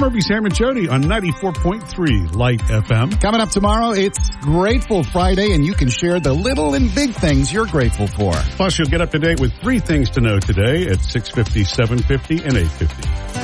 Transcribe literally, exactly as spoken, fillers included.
Murphy, Sam, and Jody on ninety-four point three Light F M. Coming up tomorrow, it's Grateful Friday, and you can share the little and big things you're grateful for. Plus, you'll get up to date with three things to know today at six fifty, seven fifty, and eight fifty.